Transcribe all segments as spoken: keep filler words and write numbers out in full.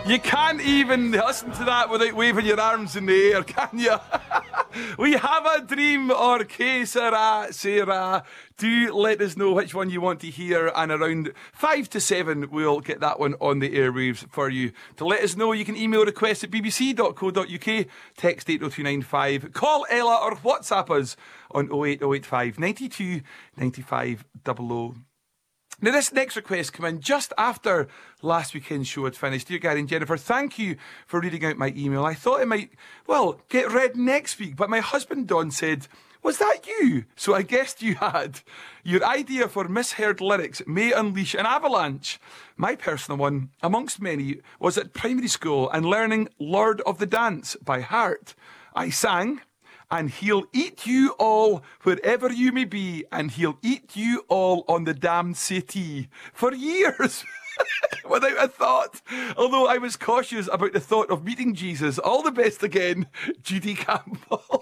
You can't even listen to that without waving your arms in the air, can you? We have a dream, or que sera, sera. Do let us know which one you want to hear, and around five to seven we'll get that one on the airwaves for you. To let us know, you can email requests at b b c dot co dot u k, text eight oh two nine five, call Ella or WhatsApp us on oh eight oh eight five, nine two, nine five double oh. Now, this next request came in just after last weekend's show had finished. Dear Gary and Jennifer, thank you for reading out my email. I thought it might, well, get read next week, but my husband Don said, was that you? So I guessed you had. Your idea for misheard lyrics may unleash an avalanche. My personal one, amongst many, was at primary school and learning Lord of the Dance by heart. I sang, and he'll eat you all wherever you may be, and he'll eat you all on the damned settee for years. Without a thought. Although I was cautious about the thought of meeting Jesus. All the best again, Judy Campbell.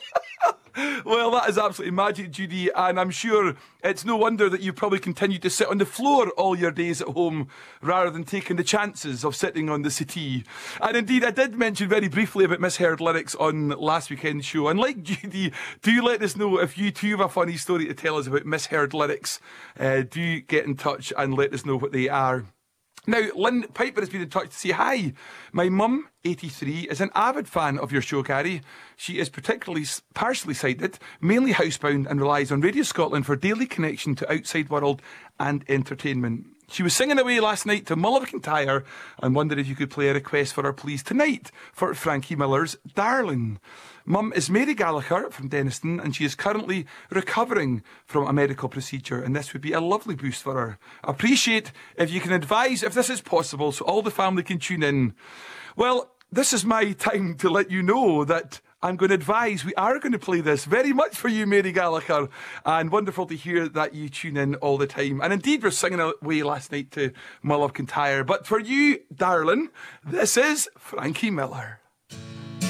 Well, that is absolutely magic, Judy, and I'm sure it's no wonder that you probably continue to sit on the floor all your days at home rather than taking the chances of sitting on the settee. And indeed, I did mention very briefly about misheard lyrics on last weekend's show, and like Judy, do let us know if you too have a funny story to tell us about misheard lyrics. Uh, do get in touch and let us know what they are. Now, Lynn Piper has been in touch to say hi. My mum, eighty-three, is an avid fan of your show, Gary. She is particularly partially sighted, mainly housebound, and relies on Radio Scotland for daily connection to outside world and entertainment. She was singing away last night to Mull of Kintyre and wondered if you could play a request for her, please, tonight for Frankie Miller's Darling. Mum is Mary Gallagher from Denniston, and she is currently recovering from a medical procedure, and this would be a lovely boost for her. Appreciate if you can advise if this is possible so all the family can tune in. Well, this is my time to let you know that I'm going to advise we are going to play this very much for you, Mary Gallagher, and wonderful to hear that you tune in all the time. And indeed, we're singing away last night to Mull of Kintyre. But for you, darling, this is Frankie Miller.